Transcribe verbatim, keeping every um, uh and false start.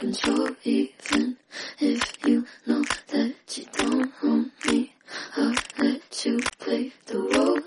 control. Even if you know that you don't own me, I'll let you play the role.